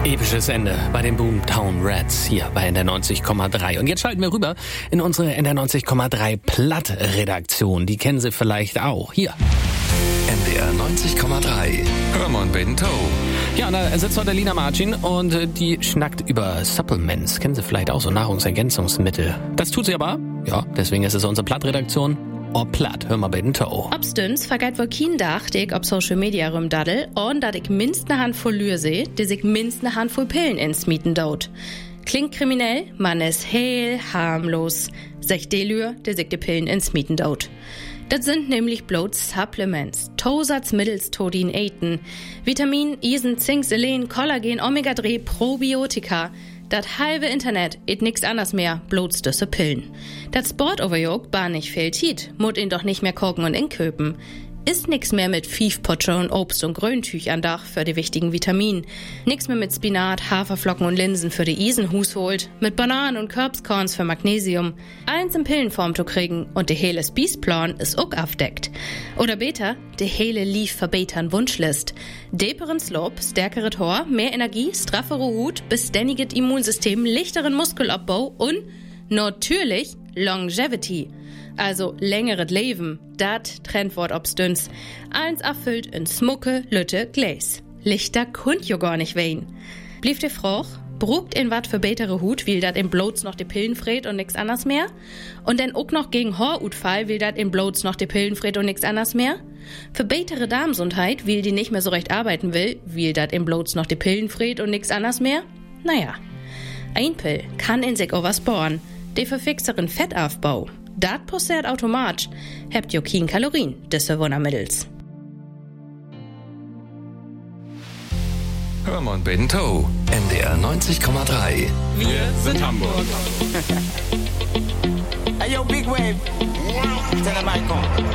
Episches Ende bei den Boomtown Rats hier bei NDR 90,3. Und jetzt schalten wir rüber in unsere NDR 90,3 Platt-Redaktion. Die kennen Sie vielleicht auch. Hier. NDR 90,3. Hörmann Bento. Ja, und da sitzt heute Lina Martin und die schnackt über Supplements. Kennen Sie vielleicht auch so Nahrungsergänzungsmittel. Das tut sie aber. Ja, deswegen ist es unsere Platt-Redaktion. Platt, hör mal bei den Toe. Obstens vergeht wohl kein Dach, die ich auf Social Media rumdaddel, und dat ich minst ne Handvoll Lür seh, die sich minst ne Handvoll Pillen ins Mieten dort. Klingt kriminell, man ist heel harmlos. Sech de Lür, die sich die Pillen ins Mieten dort. Das sind nämlich bloß Supplements. Tosatz mittels Todin Eten. Vitamin, Eisen, Zink, Selen, Kollagen, Omega-3, Probiotika. Das halbe Internet et nix anders mehr, bloß düsse Pillen. Das Sportoverjog bar nicht viel Tiet, mut ihn doch nicht mehr kochen und inköpen. Ist nix mehr mit Fiefpotsche und Obst und Gröntüch an Dach für die wichtigen Vitaminen. Nix mehr mit Spinat, Haferflocken und Linsen für die Isenhus holt. Mit Bananen und Kürbskorns für Magnesium. Eins in Pillenform zu kriegen und de hele Spießplan ist auch aufdeckt. Oder beter, de hele lief verbetern Wunschlist. Deperen Slope, stärkere Tor, mehr Energie, straffere Hut, beständiget Immunsystem, lichteren Muskelabbau und natürlich Longevity. Also längeres Leben, dat Trendwort obstüns. Eins erfüllt in Smucke, Lütte, Gläs. Lichter kund jo gar nicht wehen. Blieb de Froch, brugt in wat für betere Hut, will dat in bloß noch de Pillen fred und nix anders mehr? Und denn ook noch gegen Horutfall will dat in bloß noch de Pillen fred und nix anders mehr? Für betere Darmsundheit, will die nicht mehr so recht arbeiten will dat in bloß noch de Pillen fred und nix anders mehr? Naja, ein Pill kann in sich auch was bohren. De verfixeren Fettaufbau. Dat passiert automatisch. Habt jo kein Kalorien, desse Wundermittels. Hörmann Bento. NDR 90,3. Wir sind Hamburg. Hey yo, Big Wave. Tell them I come.